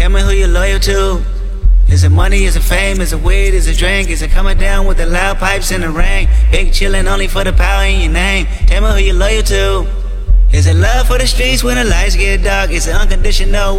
Tell me who you're loyal to. Is it money, is it fame, is it weed, is it drink? Is it coming down with the loud pipes in the rain? Big chillin' only for the power in your name. Tell me who you're loyal to. Is it love for the streets when the lights get dark? Is it unconditional?